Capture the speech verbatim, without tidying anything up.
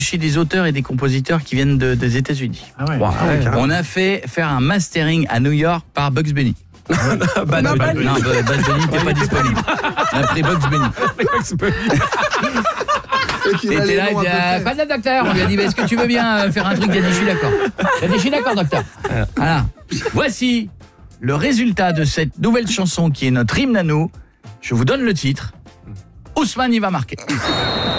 chez des auteurs et des compositeurs qui viennent de, des États-Unis. Ah ouais. Wow. Ah ouais, On a fait faire un mastering à New York par Bugs Bunny. Bad non, Bunny. non, Bad Bunny n'était pas disponible. On a pris Bugs Bunny. Il était là, il dit ah, pas de la docteur. On lui a dit, est-ce que tu veux bien faire un truc? Il a dit, je suis d'accord. Il a dit, je suis d'accord, docteur. Voilà. Voici le résultat de cette nouvelle chanson qui est notre hymne à nous. Je vous donne le titre. Ousmane, il va marquer.